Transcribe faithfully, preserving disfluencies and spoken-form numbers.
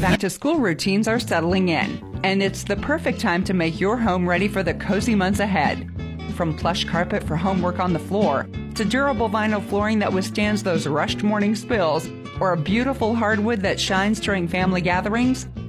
back-to-school routines are settling in, and it's the perfect time to make your home ready for the cozy months ahead. From plush carpet for homework on the floor, to durable vinyl flooring that withstands those rushed morning spills, or a beautiful hardwood that shines during family gatherings,